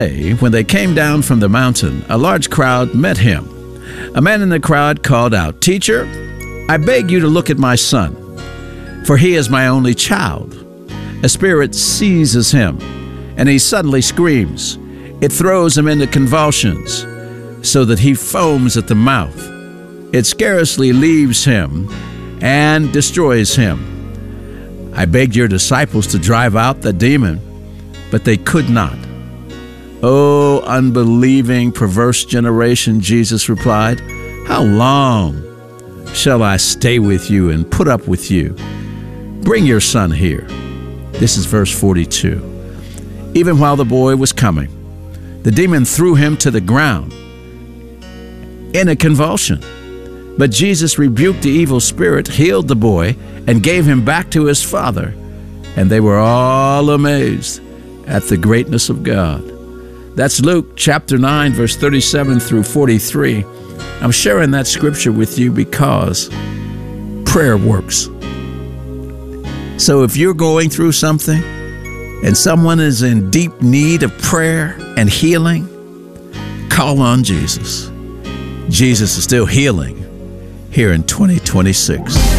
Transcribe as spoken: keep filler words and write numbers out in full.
When they came down from the mountain, a large crowd met him. A man in the crowd called out, "Teacher, I beg you to look at my son, for he is my only child. A spirit seizes him, and he suddenly screams. It throws him into convulsions, so that he foams at the mouth. It scarcely leaves him and destroys him. I begged your disciples to drive out the demon, but they could not." "Oh, unbelieving, perverse generation," Jesus replied, "how long shall I stay with you and put up with you? Bring your son here." This is verse forty-two. Even while the boy was coming, the demon threw him to the ground in a convulsion. But Jesus rebuked the evil spirit, healed the boy, and gave him back to his father. And they were all amazed at the greatness of God. That's Luke chapter nine, verse thirty-seven through forty-three. I'm sharing that scripture with you because prayer works. So if you're going through something and someone is in deep need of prayer and healing, call on Jesus. Jesus is still healing here in twenty twenty-six.